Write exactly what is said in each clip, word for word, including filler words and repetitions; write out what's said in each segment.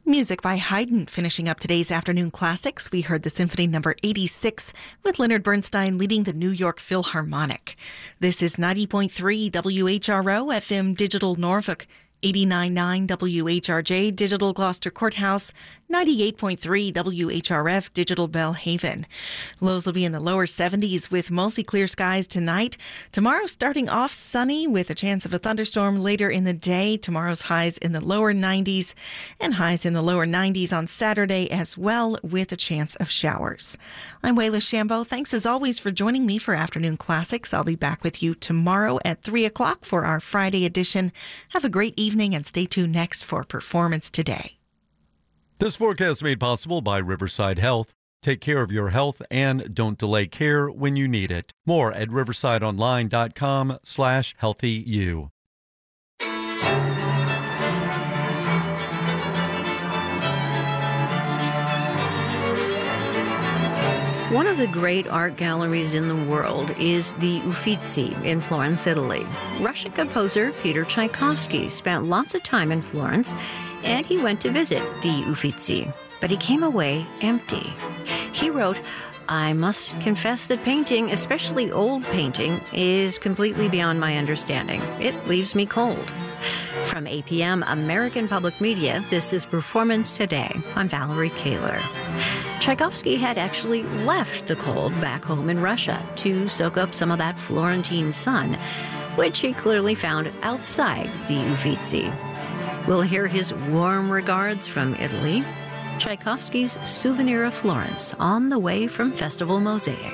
Music by Haydn finishing up today's afternoon classics. We heard the Symphony number eighty-six with Leonard Bernstein leading the New York Philharmonic. This is ninety point three W H R O F M Digital Norfolk, eighty-nine point nine W H R J Digital Gloucester Courthouse, ninety-eight point three W H R F Digital Bellhaven. Lows will be in the lower seventies with mostly clear skies tonight. Tomorrow starting off sunny with a chance of a thunderstorm later in the day. Tomorrow's highs in the lower nineties and highs in the lower nineties on Saturday as well with a chance of showers. I'm Wayla Shambo. Thanks as always for joining me for Afternoon Classics. I'll be back with you tomorrow at three o'clock for our Friday edition. Have a great evening and stay tuned next for Performance Today. This forecast made possible by Riverside Health. Take care of your health and don't delay care when you need it. More at riversideonline.com slash healthyu. One of the great art galleries in the world is the Uffizi in Florence, Italy. Russian composer Peter Tchaikovsky spent lots of time in Florence, and he went to visit the Uffizi, but he came away empty. He wrote, "I must confess that painting, especially old painting, is completely beyond my understanding. It leaves me cold." From A P M American Public Media, this is Performance Today. I'm Valerie Kaler. Tchaikovsky had actually left the cold back home in Russia to soak up some of that Florentine sun, which he clearly found outside the Uffizi. We'll hear his warm regards from Italy, Tchaikovsky's Souvenir of Florence on the way from Festival Mosaic.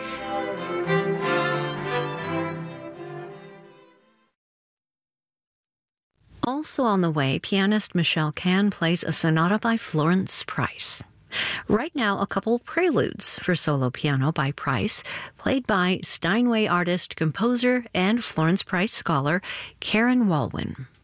Also on the way, pianist Michelle Can plays a sonata by Florence Price. Right now, a couple preludes for solo piano by Price, played by Steinway artist, composer, and Florence Price scholar Karen Walwyn.